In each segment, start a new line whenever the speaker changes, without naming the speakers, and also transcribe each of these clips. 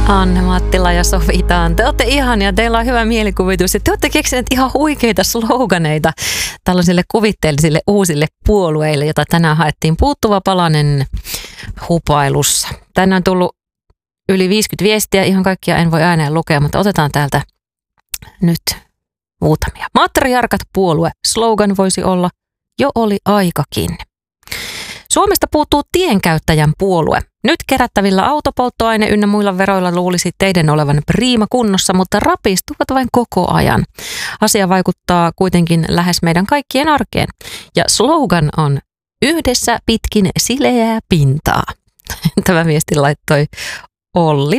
Anne Mattila ja sovitaan. Te olette ihania, teillä on hyvä mielikuvitus ja te olette keksineet ihan huikeita sloganeita tällaisille kuvitteellisille uusille puolueille, jota tänään haettiin puuttuva palanen hupailussa. Tänään on tullut yli 50 viestiä, ihan kaikkia en voi ääneen lukea, mutta otetaan täältä nyt muutamia. Matriarkat puolue, slogan voisi olla, jo oli aikakin. Suomesta puuttuu tienkäyttäjän puolue. Nyt kerättävillä autopolttoaine ynnä muilla veroilla luulisi teidän olevan priima kunnossa, mutta rapistuvat vain koko ajan. Asia vaikuttaa kuitenkin lähes meidän kaikkien arkeen. Ja slogan on yhdessä pitkin sileää pintaa. Tämä viesti laittoi Olli.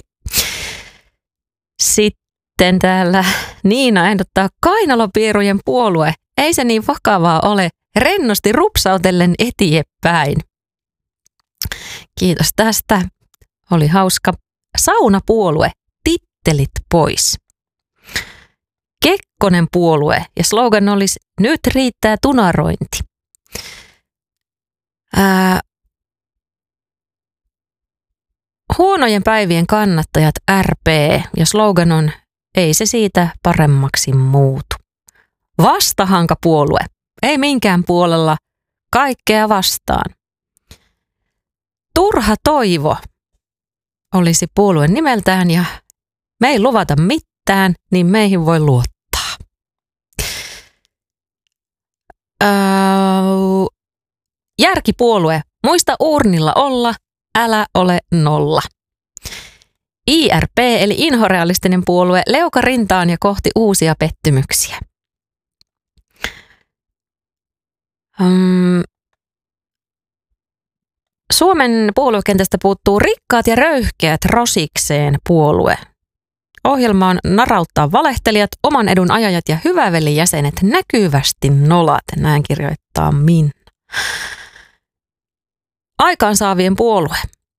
Sitten täällä Niina ehdottaa kainalopierujen puolue. Ei se niin vakavaa ole. Rennosti rupsautellen eteenpäin. Kiitos tästä. Oli hauska. Saunapuolue. Tittelit pois. Kekkonen puolue. Ja slogan olisi nyt riittää tunarointi. Huonojen päivien kannattajat RP. Ja slogan on ei se siitä paremmaksi muutu. Vastahankapuolue. Ei minkään puolella, kaikkea vastaan. Turha toivo olisi puolueen nimeltään ja me ei luvata mitään, niin meihin voi luottaa. Järkipuolue, muista urnilla olla, älä ole nolla. IRP eli inhorealistinen puolue, leuka rintaan ja kohti uusia pettymyksiä. Suomen puoluekentästä puuttuu rikkaat ja röyhkeät rosikseen puolue. Ohjelma on narauttaa valehtelijat, oman edun ajajat ja hyvävelijäsenet näkyvästi nolat, näin kirjoittaa Minna. Aikaansaavien puolue.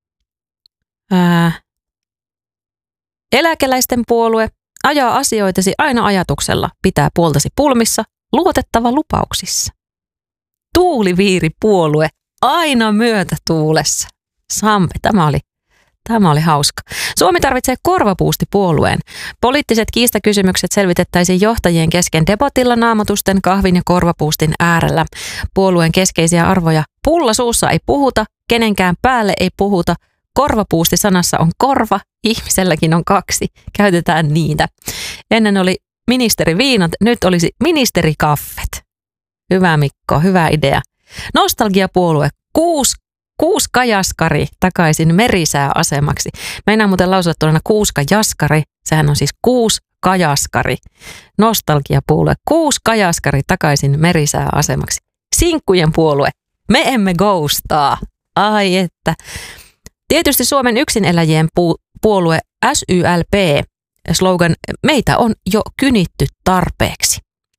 Eläkeläisten puolue. Ajaa asioitasi aina ajatuksella, pitää puoltasi pulmissa, luotettava lupauksissa. Tuuliviiripuolue, aina myötätuulessa. Sampe, tämä oli hauska. Suomi tarvitsee korvapuustipuolueen. Poliittiset kiistakysymykset selvitettäisiin johtajien kesken debatilla, naamatusten, kahvin ja korvapuustin äärellä. Puolueen keskeisiä arvoja. Pulla suussa ei puhuta, kenenkään päälle ei puhuta. Korvapuusti sanassa on korva, ihmiselläkin on kaksi. Käytetään niitä. Ennen oli ministeriviinat, nyt olisi ministerikaffet. Hyvä Mikko, hyvä idea. Nostalgiapuolue, Kuuska Jaskari takaisin merisääasemaksi. Meinaa muuten lausua tuolla Kuuska Jaskari, sehän on siis Kuuska Jaskari. Nostalgiapuolue, Kuuska Jaskari takaisin merisääasemaksi. Sinkkujen puolue, me emme ghostaa. Ai että. Tietysti Suomen yksineläjien puolue SYLP, slogan, meitä on jo kynitty tarpeeksi.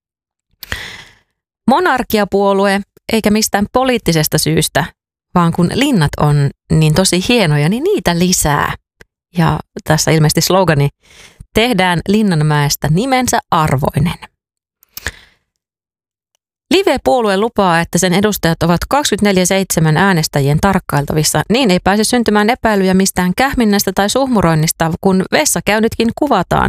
Monarkiapuolue, eikä mistään poliittisesta syystä, vaan kun linnat on niin tosi hienoja, niin niitä lisää. Ja tässä ilmeisesti slogani, tehdään Linnanmäestä nimensä arvoinen. Live-puolue lupaa, että sen edustajat ovat 24/7 äänestäjien tarkkailtavissa. Niin ei pääse syntymään epäilyjä mistään kähminnästä tai suhmuroinnista, kun vessakäynnitkin kuvataan.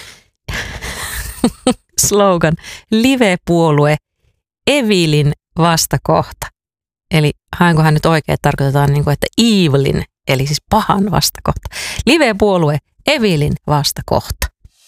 Slogan, Live-puolue, Evilin vastakohta. Eli haenkohan nyt oikein, että tarkoitetaan niin kuin, että evilin, eli siis pahan vastakohta. Live-puolue, Evilin vastakohta.